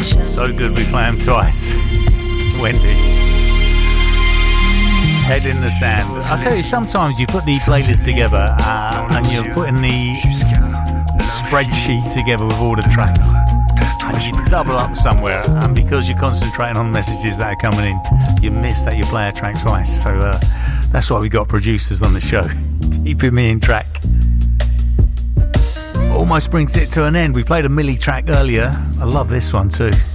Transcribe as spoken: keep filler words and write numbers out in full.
So good we play them twice. Wendy. Head in the sand. I tell you, sometimes you put the playlist together uh, and you're putting the spreadsheet together with all the tracks. And you double up somewhere, and because you're concentrating on messages that are coming in, you miss that you play a track twice. So uh, that's why we got producers on the show, keeping me in track. Almost brings it to an end. We played a Millie track earlier. I love this one too.